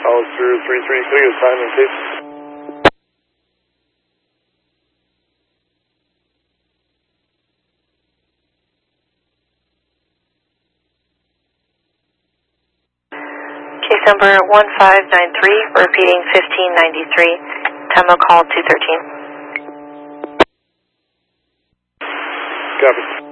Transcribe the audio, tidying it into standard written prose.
All through 333, assignment case. Case number 1593, repeating 1593, Tema call 213. Copy.